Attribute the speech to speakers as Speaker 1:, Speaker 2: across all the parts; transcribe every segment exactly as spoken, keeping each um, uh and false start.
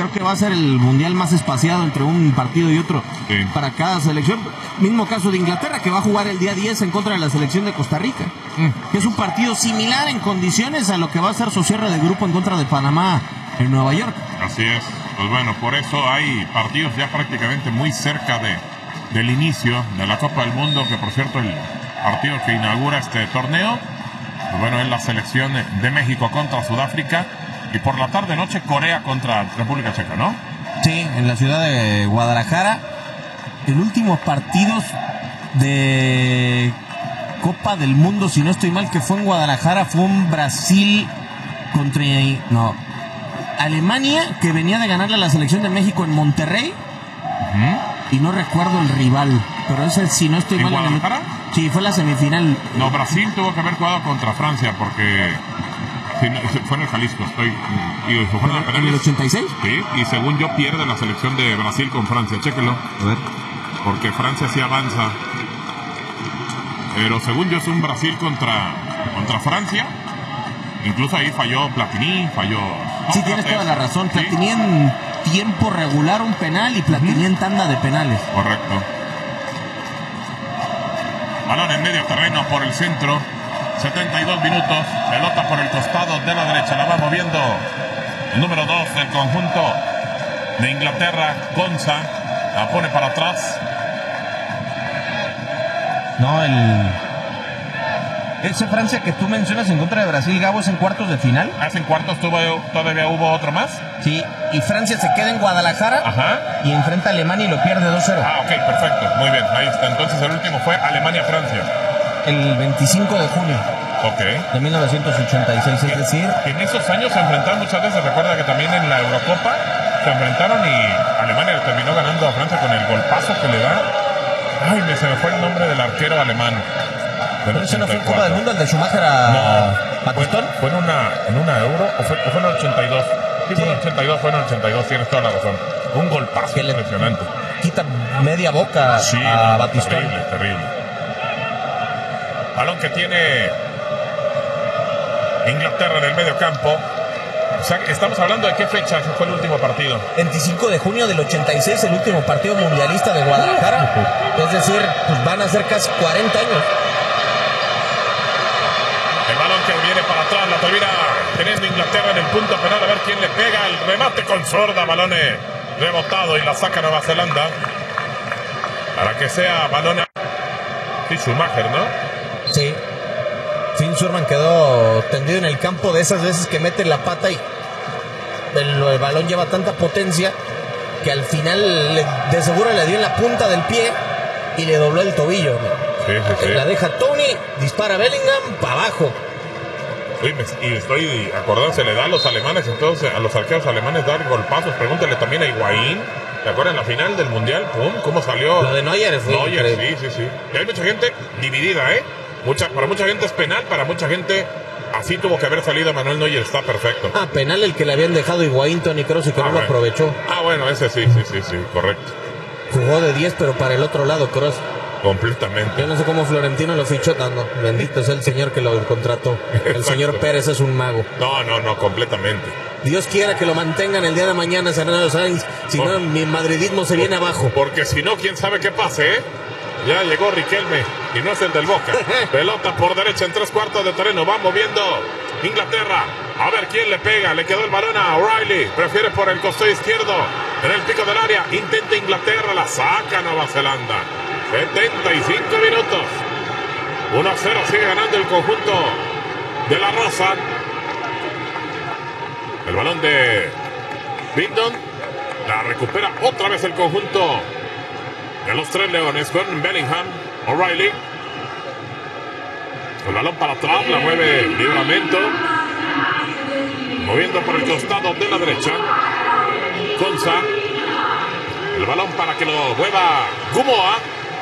Speaker 1: creo que va a ser el mundial más espaciado entre un partido y otro
Speaker 2: sí.
Speaker 1: para cada selección. Mismo caso de Inglaterra, que va a jugar el día diez en contra de la selección de Costa Rica, mm. que es un partido similar en condiciones a lo que va a ser su cierre de grupo en contra de Panamá en Nueva York.
Speaker 2: Así es. Pues bueno, por eso hay partidos ya prácticamente muy cerca de, del inicio de la Copa del Mundo, que por cierto el partido que inaugura este torneo, pues bueno, es la selección de México contra Sudáfrica, y por la tarde noche Corea contra República Checa, ¿no?
Speaker 1: Sí, en la ciudad de Guadalajara. El último partido de Copa del Mundo, si no estoy mal, que fue en Guadalajara, fue un Brasil contra... no, Alemania, que venía de ganarle a la selección de México en Monterrey.
Speaker 2: Uh-huh.
Speaker 1: Y no recuerdo el rival, pero es el, si no estoy
Speaker 2: ¿En
Speaker 1: mal...
Speaker 2: Guadalajara?
Speaker 1: En el, sí, fue la semifinal.
Speaker 2: No, Brasil tuvo que haber jugado contra Francia, porque... Sí, fue en el Jalisco, estoy... Y fue en, el,
Speaker 1: ¿En el ochenta y seis?
Speaker 2: Sí, y según yo pierde la selección de Brasil con Francia, chéquelo.
Speaker 1: A ver.
Speaker 2: Porque Francia sí avanza. Pero según yo es un Brasil contra, contra Francia. Incluso ahí falló Platini, falló... No,
Speaker 1: sí, tienes toda la razón. ¿Sí? Platini en tiempo regular un penal y Platini uh-huh. en tanda de penales.
Speaker 2: Correcto. Balón en medio terreno por el centro. setenta y dos minutos. Pelota por el costado de la derecha. La va moviendo el número dos del conjunto de Inglaterra, Konsa. La pone para atrás.
Speaker 3: No, el... Ese Francia que tú mencionas en contra de Brasil, Gabo, ¿es en cuartos de final?
Speaker 2: ¿Hace en cuartos tuvo, todavía hubo otro más?
Speaker 3: Sí, y Francia se queda en Guadalajara.
Speaker 2: Ajá.
Speaker 3: Y enfrenta a Alemania y lo pierde dos cero.
Speaker 2: Ah, ok, perfecto, muy bien, ahí está. Entonces el último fue Alemania-Francia.
Speaker 3: El veinticinco de junio.
Speaker 2: Ok.
Speaker 3: De mil novecientos ochenta y seis, es decir...
Speaker 2: En esos años se enfrentaron muchas veces, recuerda que también en la Eurocopa se enfrentaron y Alemania terminó ganando a Francia con el golpazo que le da. Ay, me se me fue el nombre del arquero alemán.
Speaker 3: ¿Pero ese no fue en Copa del Mundo, el de Schumacher a
Speaker 2: no,
Speaker 3: Batistón?
Speaker 2: Fue, fue en una, en una Euro, o fue, o fue en el ochenta y dos. Sí, sí, fue en el ochenta y dos, fue en el ochenta y dos, tienes toda la razón. Un golpazo impresionante.
Speaker 3: Quita media boca
Speaker 2: sí,
Speaker 3: a Batistón.
Speaker 2: Terrible, terrible. Balón que tiene Inglaterra en el medio campo. O sea, estamos hablando de qué fecha fue el último partido.
Speaker 3: veinticinco de junio del ochenta y seis, el último partido mundialista de Guadalajara. Es decir, pues van a ser casi cuarenta años.
Speaker 2: El balón que viene para atrás, la termina teniendo Inglaterra en el punto penal, a ver quién le pega. El remate con sorda, balón rebotado y la saca Nueva Zelanda. Para que sea balón a... Sí, Schumacher, ¿no?
Speaker 3: Sí. Finn Surman quedó tendido en el campo, de esas veces que mete la pata y el, el balón lleva tanta potencia que al final le, de seguro le dio en la punta del pie y le dobló el tobillo.
Speaker 2: Sí, sí, sí.
Speaker 3: La deja Tony, dispara Bellingham, para abajo.
Speaker 2: Sí, me, y estoy acordando, se le da a los alemanes, entonces a los arqueros alemanes dar golpazos. Pregúntale también a Higuaín. ¿Te acuerdas en la final del Mundial? ¡Pum! ¿Cómo salió?
Speaker 3: Lo de Neuer fue
Speaker 2: Neuer, sí, sí, sí. Y hay mucha gente dividida, ¿eh? Mucha, para mucha gente es penal, para mucha gente así tuvo que haber salido Manuel Neuer, está perfecto.
Speaker 3: Ah, penal el que le habían dejado Higuaín, Toni Kroos, y que
Speaker 2: ah,
Speaker 3: no
Speaker 2: bueno.
Speaker 3: lo aprovechó.
Speaker 2: Ah, bueno, ese sí, sí, sí, sí, correcto.
Speaker 3: Jugó de diez, pero para el otro lado, Kroos.
Speaker 2: Completamente.
Speaker 3: Yo no sé cómo Florentino lo fichó tanto. Bendito es el señor que lo contrató. El
Speaker 2: Exacto.
Speaker 3: señor Pérez es un mago.
Speaker 2: No, no, no, completamente.
Speaker 3: Dios quiera que lo mantengan el día de mañana, Fernando Sainz. Si
Speaker 2: por,
Speaker 3: no, mi madridismo se viene abajo.
Speaker 2: Porque si no, quién sabe qué pase, ¿eh? Ya llegó Riquelme y no es el del Boca. Pelota por derecha en tres cuartos de terreno. Va moviendo Inglaterra. A ver quién le pega. Le quedó el balón a O'Reilly. Prefiere por el costado izquierdo. En el pico del área. Intenta Inglaterra. La saca Nueva Zelanda. setenta y cinco minutos. uno a cero. Sigue ganando el conjunto de la Rosa. El balón de Bindon. La recupera otra vez el conjunto de los Tres Leones con Bellingham, O'Reilly. El balón para atrás, la mueve Livramento. Moviendo por el costado de la derecha. Konsa. El balón para que lo mueva Gumoa.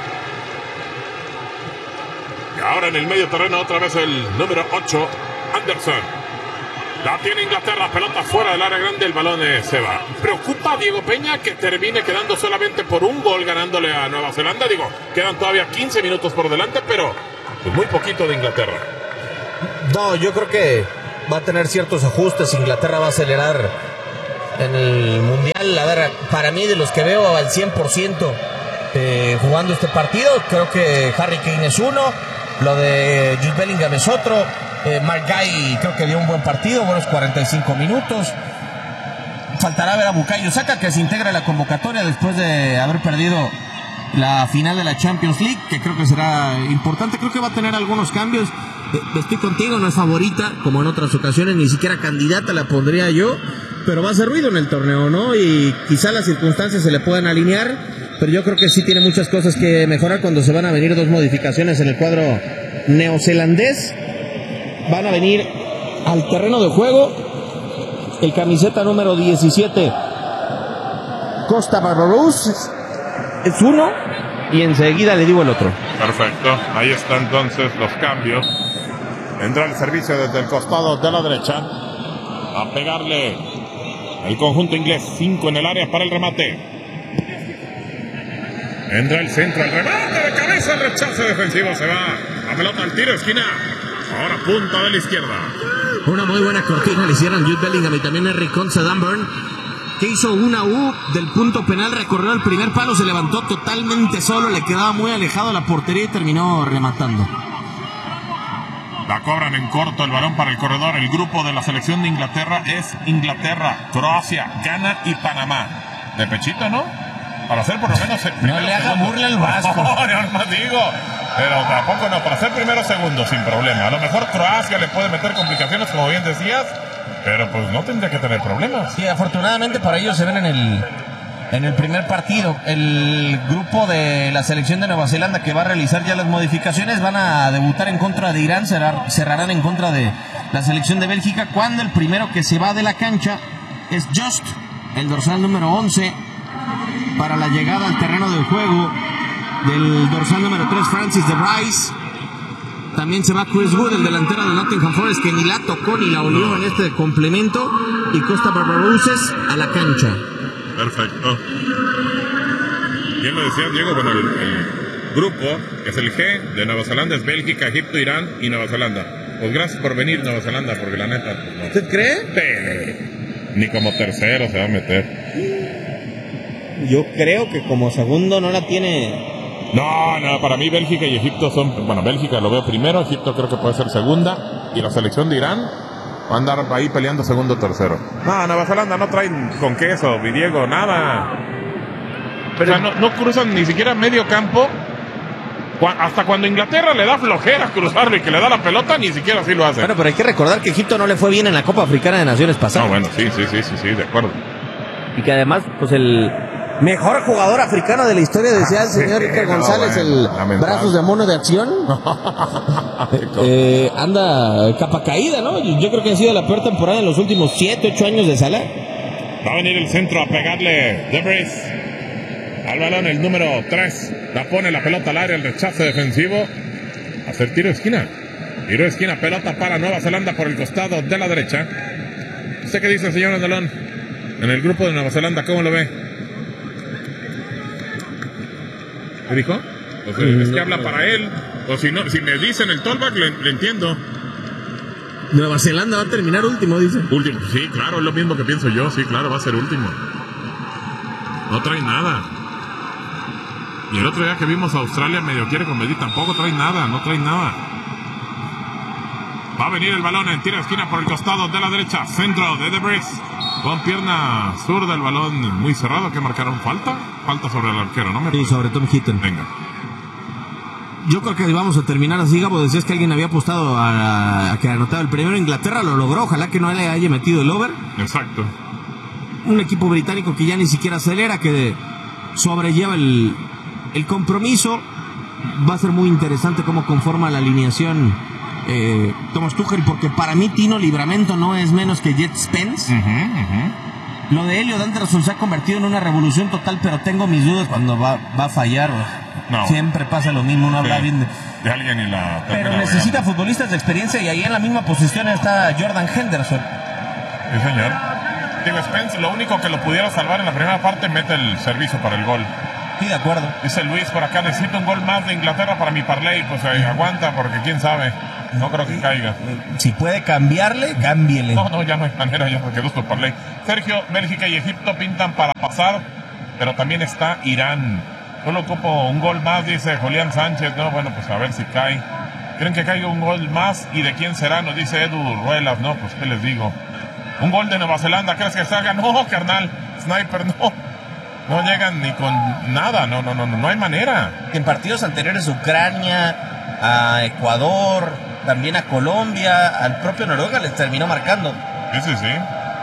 Speaker 2: Y ahora en el medio terreno otra vez el número ocho, Anderson. La tiene Inglaterra, pelota fuera del área grande, el balón se va. ¿Preocupa a Diego Peña que termine quedando solamente por un gol ganándole a Nueva Zelanda? Digo, quedan todavía quince minutos por delante, pero pues muy poquito de Inglaterra.
Speaker 3: No, yo creo que va a tener ciertos ajustes. Inglaterra va a acelerar en el Mundial. A ver, para mí, de los que veo al cien por ciento eh, jugando este partido, creo que Harry Kane es uno, lo de Jude Bellingham es otro, eh, Mark Guy creo que dio un buen partido, buenos cuarenta y cinco minutos. Faltará ver a Bukayo Saka, que se integra a la convocatoria después de haber perdido la final de la Champions League, que creo que será importante. Creo que va a tener algunos cambios. Estoy contigo, no es favorita, como en otras ocasiones, ni siquiera candidata la pondría yo, pero va a hacer ruido en el torneo, ¿no? Y quizá las circunstancias se le puedan alinear, pero yo creo que sí tiene muchas cosas que mejorar cuando se van a venir dos modificaciones en el cuadro neozelandés. Van a venir al terreno de juego el camiseta número diecisiete, Costa Barbarousse, es uno, y enseguida le digo el otro.
Speaker 2: Perfecto, ahí están entonces los cambios. Entra el servicio desde el costado de la derecha a pegarle el conjunto inglés. Cinco en el área para el remate. Entra el centro, el remate de cabeza, el rechazo defensivo, se va. La pelota al tiro, esquina. Ahora punta de la izquierda.
Speaker 3: Una muy buena cortina le hicieron Jude Bellingham y también Henry Conce Dunburn, que hizo una U del punto penal, recorrió el primer palo, se levantó totalmente solo, le quedaba muy alejado de la portería y terminó rematando.
Speaker 2: La cobran en corto, el balón para el corredor. El grupo de la selección de Inglaterra es Inglaterra, Croacia, Ghana y Panamá. De pechito, ¿no? Para hacer por lo menos...
Speaker 3: No le haga burla al Vasco.
Speaker 2: No, no más digo. Pero tampoco no, para ser primero segundo sin problema. A lo mejor Croacia le puede meter complicaciones, como bien decías, pero pues no tendría que tener problemas.
Speaker 3: Sí, afortunadamente para ellos se ven en el, en el primer partido. El grupo de la selección de Nueva Zelanda, que va a realizar ya las modificaciones, van a debutar en contra de Irán, cerrar, cerrarán en contra de la selección de Bélgica, cuando el primero que se va de la cancha es Just, el dorsal número once, para la llegada al terreno del juego del dorsal número tres, Francis de Bryce. También se va Chris Wood, el delantero de Nottingham Forest, que ni la tocó ni la olió no. en este complemento. Y Costa Barbarousse a la cancha.
Speaker 2: Perfecto. Bien lo decía Diego, bueno, el, el grupo, que es el G de Nueva Zelanda, es Bélgica, Egipto, Irán y Nueva Zelanda. Pues gracias por venir, Nueva Zelanda, porque la neta... Pues no.
Speaker 3: ¿Usted cree?
Speaker 2: Sí. Ni como tercero se va a meter.
Speaker 3: Yo creo que como segundo no la tiene...
Speaker 2: No, no, para mí Bélgica y Egipto son... Bueno, Bélgica lo veo primero, Egipto creo que puede ser segunda, y la selección de Irán va a andar ahí peleando segundo o tercero. No, Nueva Zelanda no traen con queso, Diego, nada. Pero o sea, no, no cruzan ni siquiera medio campo. Hasta cuando Inglaterra le da flojera cruzarlo y que le da la pelota, ni siquiera así lo hace.
Speaker 3: Bueno, pero hay que recordar que Egipto no le fue bien en la Copa Africana de Naciones pasada.
Speaker 2: No, bueno, sí, sí, sí, sí, sí, de acuerdo.
Speaker 3: Y que además, pues el... mejor jugador africano de la historia, decía el señor sí, Iker González, no, bueno, el lamentable. Brazos de mono de acción. eh, anda capa caída, ¿no? Yo creo que ha sido la peor temporada en los últimos siete, ocho años de Salah.
Speaker 2: Va a venir el centro a pegarle Debris al balón, el número tres. La pone la pelota al área, el rechazo defensivo. Hacer tiro de esquina. Tiro de esquina, pelota para Nueva Zelanda por el costado de la derecha. ¿Usted qué dice, señor Andalón? En el grupo de Nueva Zelanda, ¿cómo lo ve? ¿Qué dijo? Pues mm, es que habla para él. O si no, si me dicen el tollback, le, le entiendo.
Speaker 3: Nueva Zelanda va a terminar último, dice.
Speaker 2: Último, sí, claro, es lo mismo que pienso yo. Sí, claro, va a ser último. No trae nada. Y el otro día que vimos a Australia medio quiere competir, tampoco trae nada, no trae nada. Va a venir el balón en tiro de esquina por el costado de la derecha. Centro de Debris. Con pierna zurda, el balón muy cerrado. ¿Que marcaron falta? Falta sobre el arquero, ¿no? Me
Speaker 3: sí, sobre Tom Heaton.
Speaker 2: Venga.
Speaker 3: Yo creo que vamos a terminar así, Gabo. Decías que alguien había apostado a, a que anotaba el primero. Inglaterra lo logró. Ojalá que no le haya metido el over.
Speaker 2: Exacto.
Speaker 3: Un equipo británico que ya ni siquiera acelera, que sobrelleva el, el compromiso. Va a ser muy interesante cómo conforma la alineación eh, Thomas Tuchel, porque para mí Tino Livramento no es menos que Jet Spence.
Speaker 2: Uh-huh, uh-huh.
Speaker 3: Lo de Elliot Anderson se ha convertido en una revolución total, pero tengo mis dudas cuando va, va a fallar. No. Siempre pasa lo mismo, uno habla sí, bien de,
Speaker 2: de alguien y la...
Speaker 3: Pero necesita buena. Futbolistas de experiencia, y ahí en la misma posición está Jordan Henderson.
Speaker 2: Sí, señor. Digo, Spence, lo único que lo pudiera salvar en la primera parte, mete el servicio para el gol.
Speaker 3: Sí, de acuerdo.
Speaker 2: Dice Luis por acá, necesito un gol más de Inglaterra para mi parlay. Pues ahí aguanta, porque quién sabe. No creo que caiga.
Speaker 3: Si puede cambiarle, cámbiele.
Speaker 2: No, no, ya no hay manera, ya me quedó esto por ley. Sergio, Bélgica y Egipto pintan para pasar, pero también está Irán. Solo ocupo un gol más, dice Julián Sánchez. No, bueno, pues a ver si cae. ¿Creen que caiga un gol más? ¿Y de quién será? Nos dice Edu Ruelas. No, pues qué les digo. Un gol de Nueva Zelanda, ¿crees que salga? No, carnal, Sniper, no. No llegan ni con nada, no, no, no, no, no hay manera.
Speaker 3: En partidos anteriores, Ucrania, a Ecuador, también a Colombia, al propio Noruega les terminó marcando.
Speaker 2: Sí, sí, sí.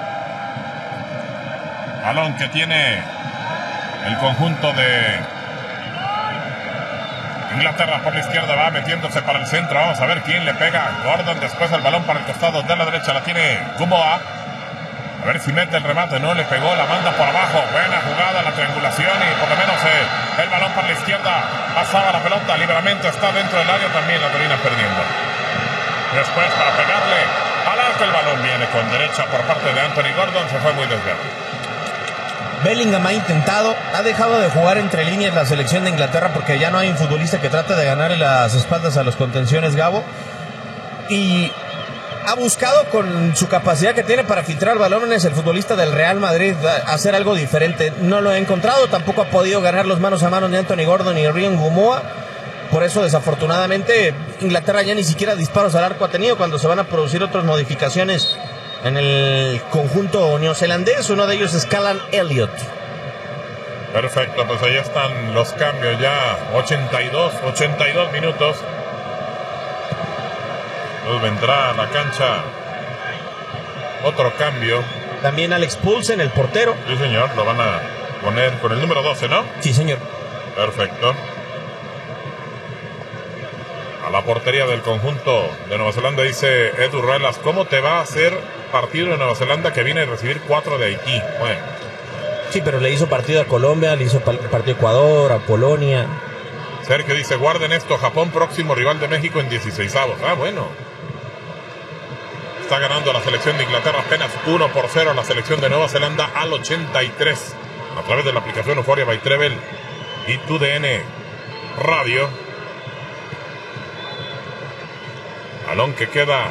Speaker 2: Balón que tiene el conjunto de Inglaterra por la izquierda, va metiéndose para el centro. Vamos a ver quién le pega. Gordon, después el balón para el costado de la derecha, la tiene Gumoa. A ver si mete el remate, no le pegó, la manda por abajo. Buena jugada, la triangulación y por lo menos eh, el balón para la izquierda. Pasaba la pelota, Libramento está dentro del área, también la termina perdiendo. Después para pegarle al arco, el balón viene con derecha por parte de Anthony Gordon, se fue muy desviado.
Speaker 3: Bellingham ha intentado, ha dejado de jugar entre líneas la selección de Inglaterra porque ya no hay un futbolista que trate de ganarle las espaldas a los contenciones, Gabo. Y ha buscado con su capacidad que tiene para filtrar balones el futbolista del Real Madrid hacer algo diferente. No lo ha encontrado, tampoco ha podido ganar los manos a manos de Anthony Gordon y Ryan Gumoa. Por eso, desafortunadamente, Inglaterra ya ni siquiera disparos al arco ha tenido cuando se van a producir otras modificaciones en el conjunto neozelandés. Uno de ellos es Callum Elliott.
Speaker 2: Perfecto, pues ahí están los cambios ya. ochenta y dos minutos. Nos vendrá a la cancha otro cambio.
Speaker 3: También Alex Poulsen, el portero.
Speaker 2: Sí, señor, lo van a poner con el número doce, ¿no?
Speaker 3: Sí, señor.
Speaker 2: Perfecto. A la portería del conjunto de Nueva Zelanda dice Edu Ruelas, ¿cómo te va a hacer partido de Nueva Zelanda que viene a recibir cuatro de Haití? Bueno.
Speaker 3: Sí, pero le hizo partido a Colombia, le hizo partido a Ecuador, a Polonia.
Speaker 2: Sergio dice, guarden esto, Japón próximo rival de México en dieciseisavos. Ah, bueno. Está ganando la selección de Inglaterra apenas uno por cero a la selección de Nueva Zelanda al ochenta y tres. A través de la aplicación Euphoria by Treble y tu D N Radio. Balón que queda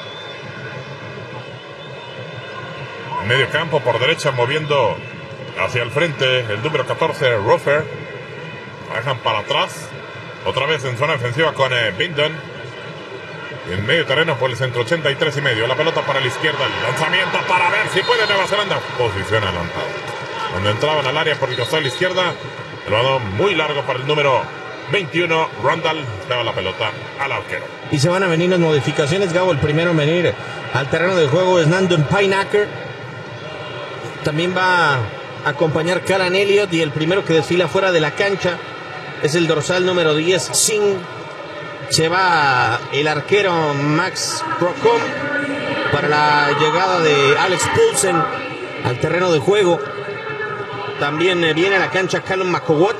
Speaker 2: en medio campo por derecha, moviendo hacia el frente el número catorce, Rofer. Bajan para atrás. Otra vez en zona defensiva con eh, Bindon. En medio terreno por el centro, ochenta y tres y medio. La pelota para la izquierda. El lanzamiento para ver si puede Nueva Zelanda. Posiciona el lanzado. Cuando entraban al área por el costado de la izquierda, el balón muy largo para el número veintiuno. Randall lleva la pelota al arquero.
Speaker 3: Y se van a venir las modificaciones, Gabo. El primero en venir al terreno de juego es Nandon Pineacker. También va a acompañar Callum Elliott. Y el primero que desfila fuera de la cancha es el dorsal número diez, Singh. Se va el arquero Max Procom para la llegada de Alex Poulsen al terreno de juego. También viene a la cancha Callum McCowot.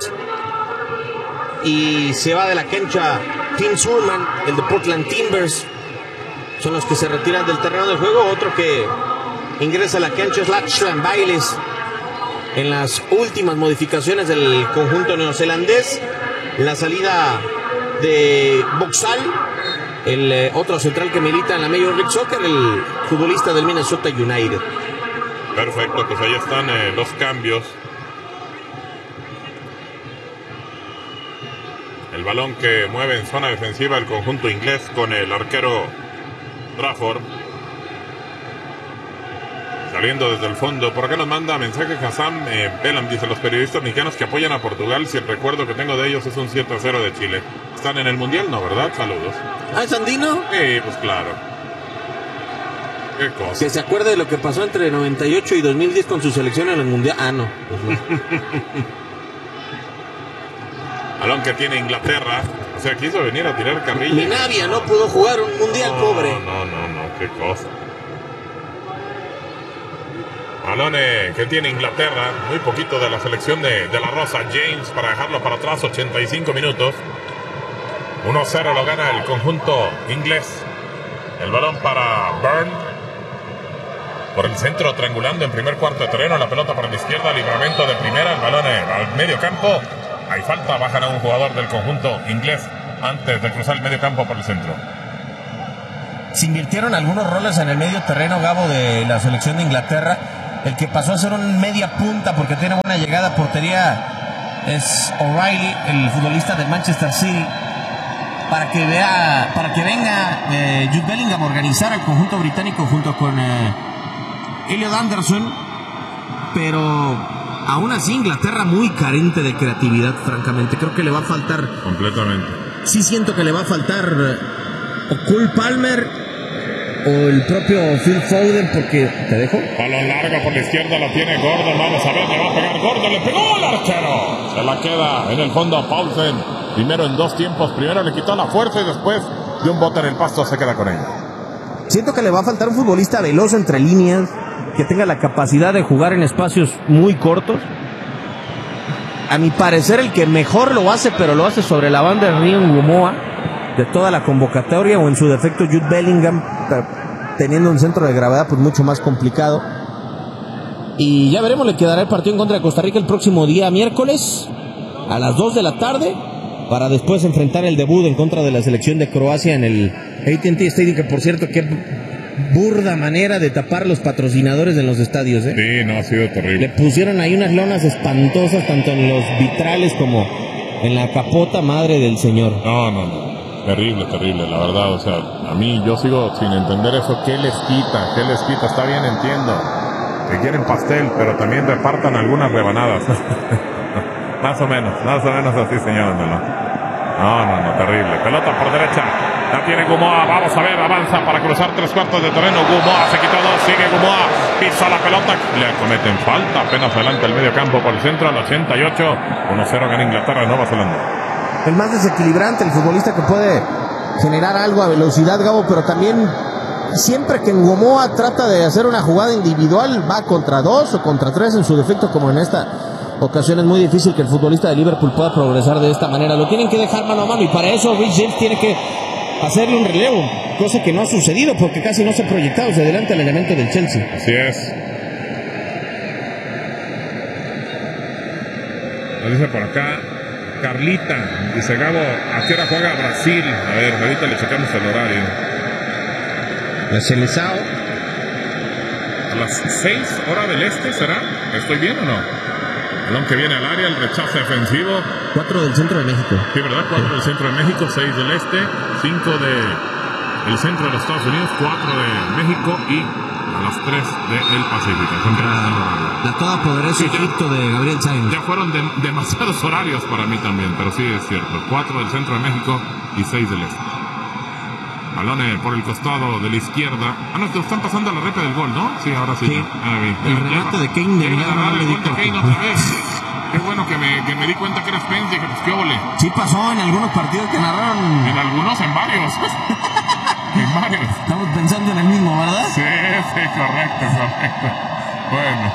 Speaker 3: Y se va de la cancha Tim Surman, el de Portland Timbers. Son los que se retiran del terreno de juego. Otro que ingresa a la cancha es Lachlan Bailes. En las últimas modificaciones del conjunto neozelandés, la salida de Boxall, el eh, otro central que milita en la Major League Soccer, el futbolista del Minnesota United.
Speaker 2: Perfecto, pues ahí están eh, los cambios. El balón que mueve en zona defensiva el conjunto inglés con el arquero Trafford. Saliendo desde el fondo. Por acá nos manda mensaje Hassan eh, Belam. Dice, los periodistas mexicanos que apoyan a Portugal, si el recuerdo que tengo de ellos es un siete a cero de Chile. ¿Están en el Mundial? No, ¿verdad? Saludos.
Speaker 3: ¿Ah, es andino?
Speaker 2: Sí, pues claro. Qué cosa.
Speaker 3: Que se acuerde de lo que pasó entre noventa y ocho y dos mil diez con su selección en el Mundial. Ah, no. Pues no.
Speaker 2: Balón que tiene Inglaterra. O sea, quiso venir a tirar carrilla.
Speaker 3: Mi Navia no pudo jugar un Mundial,
Speaker 2: no,
Speaker 3: pobre.
Speaker 2: No, no, no, qué cosa. Balón eh, que tiene Inglaterra, muy poquito de la selección de, de la Rosa. James para dejarlo para atrás, ochenta y cinco minutos. uno cero lo gana el conjunto inglés. El balón para Byrne. Por el centro, triangulando en primer cuarto de terreno. La pelota para la izquierda, Libramento de primera. El balón eh, al medio campo. Hay falta, bajan a un jugador del conjunto inglés antes de cruzar el medio campo por el centro.
Speaker 3: se invirtieron algunos roles en el medio terreno, Gabo, de la selección de Inglaterra. El que pasó a ser un media punta porque tiene buena llegada a portería es O'Reilly, el futbolista del Manchester City, para que vea, para que venga eh, Jude Bellingham a organizar al conjunto británico junto con eh, Elliot Anderson. Pero aún así Inglaterra muy carente de creatividad, francamente. Creo que le va a faltar
Speaker 2: completamente.
Speaker 3: Sí siento que le va a faltar o Cole Palmer o el propio Phil Foden, porque te dejo.
Speaker 2: Balón largo por la izquierda, lo tiene Gordon. Vamos a ver, le va a pegar Gordon, le pegó el arquero. Se la queda en el fondo a Paulsen. Primero en dos tiempos, primero le quitó la fuerza y después de un bote en el pasto se queda con ella.
Speaker 3: Siento que le va a faltar un futbolista veloz entre líneas, que tenga la capacidad de jugar en espacios muy cortos. A mi parecer el que mejor lo hace, pero lo hace sobre la banda de Ryan Gumoa de toda la convocatoria, o en su defecto Jude Bellingham, teniendo un centro de gravedad pues mucho más complicado. Y ya veremos, le quedará el partido en contra de Costa Rica el próximo día miércoles a las dos de la tarde, para después enfrentar el debut en contra de la selección de Croacia en el A T and T Stadium, que por cierto, qué burda manera de tapar los patrocinadores en los estadios, ¿eh?
Speaker 2: Sí, no, ha sido terrible.
Speaker 3: Le pusieron ahí unas lonas espantosas, tanto en los vitrales como en la capota, madre del señor.
Speaker 2: No, no, no. Terrible, terrible, la verdad. O sea, a mí yo sigo sin entender eso. ¿Qué les quita? ¿Qué les quita? Está bien, entiendo que quieren pastel, pero también repartan algunas rebanadas. Más o menos, más o menos así, señor. No, no, no, terrible. Pelota por derecha. La tiene Gumoa, vamos a ver, avanza para cruzar tres cuartos de terreno. Gumoa se quitó dos, sigue Gumoa, pisa la pelota, le cometen falta, apenas adelante el medio campo por el centro, al ochenta y ocho, uno cero gana Inglaterra, Nueva Zelanda.
Speaker 3: El más desequilibrante, el futbolista que puede generar algo a velocidad, Gabo, pero también siempre que Gumoa trata de hacer una jugada individual, va contra dos o contra tres en su defecto, como en esta ocasión. Es muy difícil que el futbolista de Liverpool pueda progresar de esta manera. Lo tienen que dejar mano a mano y para eso Rich James tiene que hacerle un relevo, cosa que no ha sucedido porque casi no se ha proyectado. Se adelanta el elemento del Chelsea.
Speaker 2: Así es. Lo dice por acá Carlita, dice Gabo, ¿a qué hora juega Brasil? A ver, ahorita le checamos el horario.
Speaker 3: La Seleção.
Speaker 2: A las seis hora del este, ¿será? ¿Estoy bien o no? Balón que viene al área, el rechazo defensivo.
Speaker 3: cuatro del centro de México.
Speaker 2: Sí, ¿verdad? cuatro sí. Del centro de México, seis del este, cinco del centro de los Estados Unidos, cuatro de México y a las tres del Pacífico.
Speaker 3: Contra la todopoderosa sí, Egipto de Gabriel Sainz.
Speaker 2: Ya fueron de, demasiados horarios para mí también, pero sí es cierto. cuatro del centro de México y seis del este. Balón por el costado de la izquierda. Ah, no, te están pasando a la repe del gol, ¿no? Sí, ahora sí.
Speaker 3: sí. Ah, bien. El remate de Kane de
Speaker 2: Kane otra vez. Qué bueno que me, que me di cuenta que era Spence y que pues qué ole.
Speaker 3: Sí pasó en algunos partidos que narraron.
Speaker 2: En algunos, en varios. En varios.
Speaker 3: Estamos pensando en el mismo, ¿verdad?
Speaker 2: Sí, sí, correcto, correcto. Bueno.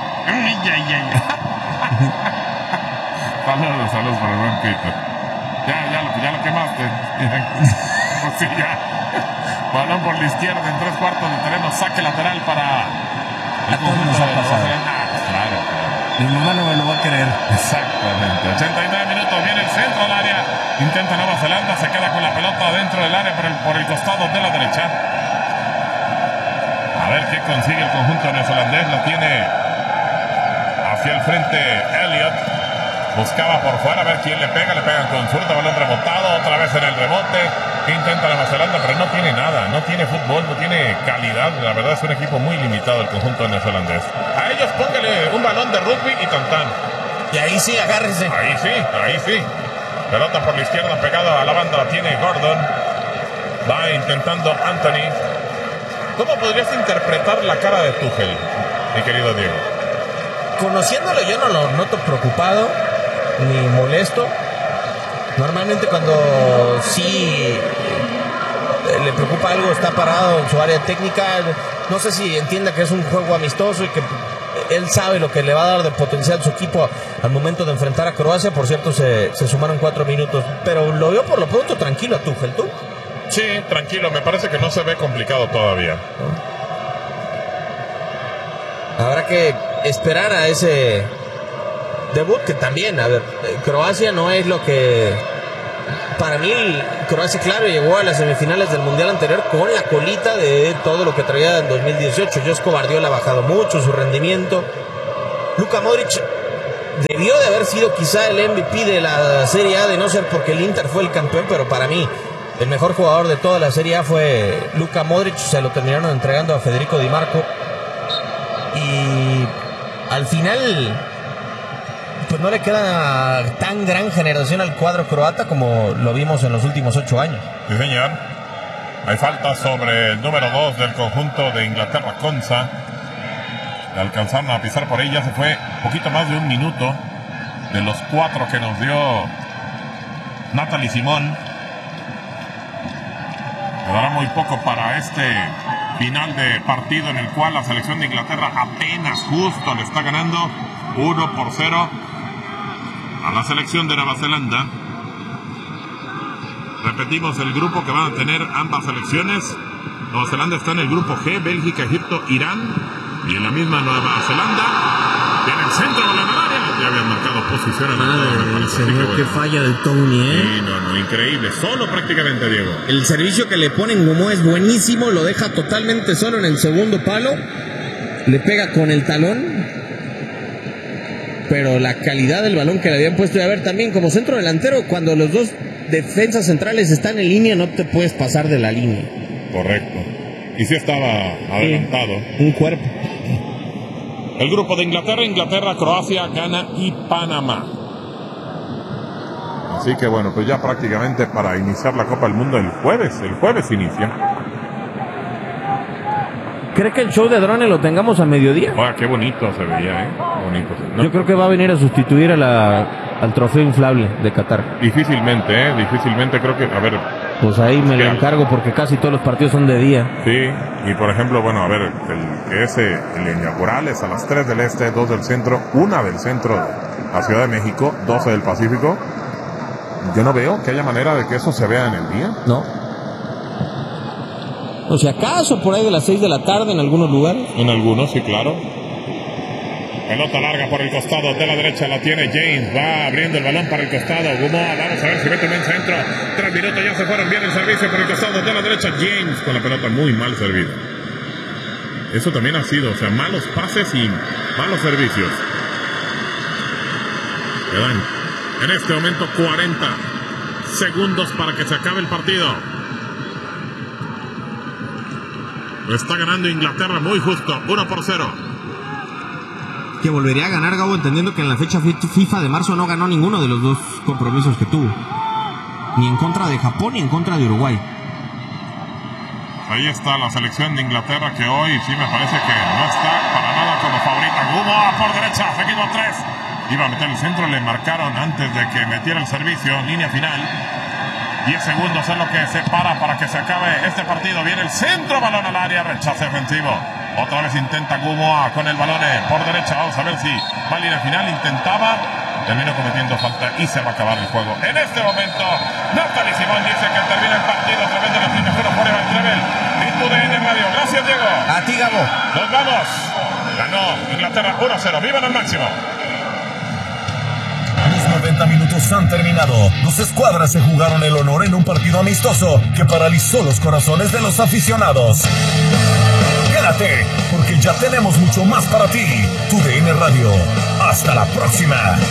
Speaker 2: Saludos, saludos para el buen Pito. Ya, ya lo, ya lo quemaste. Pues sí, ya. Balón por la izquierda en tres cuartos de terreno, saque lateral para el conjunto de Nueva Zelanda. Claro, claro.
Speaker 3: Mi mamá no me lo va a creer.
Speaker 2: Exactamente. ochenta y nueve minutos, viene el centro del área. Intenta Nueva Zelanda, se queda con la pelota dentro del área por el, por el costado de la derecha. A ver qué consigue el conjunto neozelandés. Lo tiene hacia el frente Elliot. Buscaba por fuera a ver quién le pega. Le pegan con zurda, balón rebotado. Otra vez en el rebote. Intenta Nueva Zelanda, pero no tiene nada. No tiene fútbol, no tiene calidad. La verdad es un equipo muy limitado el conjunto neozelandés. A ellos póngale un balón de rugby y tantán.
Speaker 3: Y ahí sí, agárrese.
Speaker 2: Ahí sí, ahí sí. Pelota por la izquierda pegada a la banda. La tiene Gordon. Va intentando Anthony. ¿Cómo podrías interpretar la cara de Tuchel, mi querido Diego?
Speaker 3: Conociéndolo yo no lo noto preocupado ni molesto. Normalmente cuando sí le preocupa algo, está parado en su área técnica. No sé si entienda que es un juego amistoso y que él sabe lo que le va a dar de potencial su equipo al momento de enfrentar a Croacia. Por cierto, se, se sumaron cuatro minutos, pero lo veo por lo pronto tranquilo a Tuchel. ¿Tú?
Speaker 2: Sí, tranquilo, me parece que no se ve complicado todavía.
Speaker 3: Habrá que esperar a ese debut, que también, a ver, Croacia no es lo que para mí Croacia, claro, llegó a las semifinales del Mundial anterior con la colita de todo lo que traía en dos mil dieciocho. Josko Guardiola ha bajado mucho su rendimiento. Luka Modric debió de haber sido quizá el M V P de la Serie A, de no ser porque el Inter fue el campeón, pero para mí el mejor jugador de toda la Serie A fue Luka Modric. Se lo terminaron entregando a Federico Di Marco. Y al final, pues no le queda tan gran generación al cuadro croata como lo vimos en los últimos ocho años.
Speaker 2: Sí, señor. Hay falta sobre el número dos del conjunto de Inglaterra, Konsa. Le alcanzaron a pisar por ella. Se fue poquito más de un minuto de los cuatro que nos dio Natalie Simón. Quedará muy poco para este final de partido en el cual la selección de Inglaterra apenas justo le está ganando uno por cero a la selección de Nueva Zelanda. Repetimos el grupo que van a tener ambas selecciones. Nueva Zelanda está en el grupo G, Bélgica, Egipto, Irán. Y en la misma Nueva Zelanda, en el centro de la área, ya habían marcado posición en
Speaker 3: Madre del señor, qué falla del Tony, ¿eh?
Speaker 2: Sí, no, no, increíble. Solo prácticamente, Diego.
Speaker 3: El servicio que le ponen Gumo es buenísimo, lo deja totalmente solo en el segundo palo. Le pega con el talón. Pero la calidad del balón que le habían puesto, y a ver, también como centro delantero, cuando los dos defensas centrales están en línea, no te puedes pasar de la línea.
Speaker 2: Correcto. Y sí estaba adelantado.
Speaker 3: Sí, un cuerpo.
Speaker 2: El grupo de Inglaterra, Inglaterra, Croacia, Ghana y Panamá. Así que bueno, pues ya prácticamente para iniciar la Copa del Mundo el jueves, el jueves inicia.
Speaker 3: ¿Cree que el show de drones lo tengamos a mediodía?
Speaker 2: Wow, qué bonito se veía, ¿eh? Bonito. ¿No?
Speaker 3: Yo creo que va a venir a sustituir a la, al trofeo inflable de Qatar.
Speaker 2: Difícilmente, ¿eh? Difícilmente creo que, a ver...
Speaker 3: Pues ahí me lo encargo porque casi todos los partidos son de día.
Speaker 2: Sí, y por ejemplo, bueno, a ver, el que es eh, el inaugural es a las tres del este, dos del centro, una del centro de la Ciudad de México, doce del Pacífico. Yo no veo que haya manera de que eso se vea en el día.
Speaker 3: No. O sea, acaso por ahí de las seis de la tarde en algunos lugares.
Speaker 2: En algunos, sí, claro. Pelota larga por el costado de la derecha, la tiene James, va abriendo el balón para el costado, Gumoa, vamos a ver si mete un buen centro, tres minutos, ya se fueron bien el servicio por el costado de la derecha, James con la pelota muy mal servida. Eso también ha sido, o sea, malos pases y malos servicios. Quedan en este momento cuarenta segundos para que se acabe el partido. Lo está ganando Inglaterra muy justo, uno por cero.
Speaker 3: Que volvería a ganar, Gabo, entendiendo que en la fecha FIFA de marzo no ganó ninguno de los dos compromisos que tuvo. Ni en contra de Japón ni en contra de Uruguay.
Speaker 2: Ahí está la selección de Inglaterra que hoy sí me parece que no está para nada como favorita. Gumoa por derecha, seguido a tres. Iba a meter el centro, le marcaron antes de que metiera el servicio, línea final. diez segundos es lo que se para para que se acabe este partido. Viene el centro, balón al área, rechace ofensivo. Otra vez intenta Gumoa con el balón por derecha. Vamos a ver si va a línea final. Intentaba, terminó cometiendo falta y se va a acabar el juego. En este momento, Natalie Simón dice que termina el partido a través de la primera fuera por el Trevel. Ritmo de N Radio. Gracias, Diego.
Speaker 3: A ti, Gabo.
Speaker 2: Nos vamos. Ganó Inglaterra uno a cero. ¡Vivan al máximo!
Speaker 4: Los noventa minutos han terminado. Dos escuadras se jugaron el honor en un partido amistoso que paralizó los corazones de los aficionados. Quédate, porque ya tenemos mucho más para ti. Tu D N Radio. Hasta la próxima.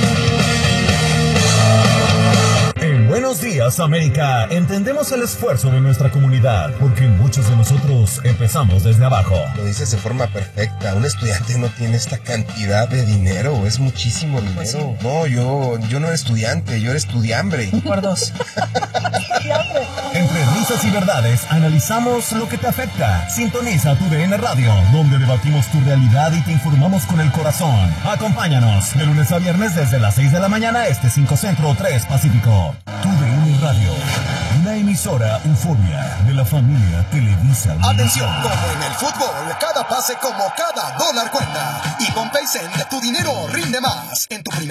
Speaker 4: En Buenos Días, América, entendemos el esfuerzo de nuestra comunidad, porque muchos de nosotros empezamos desde abajo.
Speaker 5: Lo dices de forma perfecta. Un estudiante no tiene esta cantidad de dinero, es muchísimo dinero. No, yo, yo no era estudiante, yo era estudiambre.
Speaker 4: Por dos. Entre risas y verdades, analizamos lo que te afecta. Sintoniza tu D N Radio, donde debatimos tu realidad y te informamos con el corazón. Acompáñanos de lunes a viernes desde las seis de la mañana, este cinco Centro, tres Pacífico. Tu D N Radio, una emisora euforia de la familia Televisa.
Speaker 6: Atención, como en el fútbol, cada pase como cada dólar cuenta. Y con Paycel, tu dinero rinde más. En tu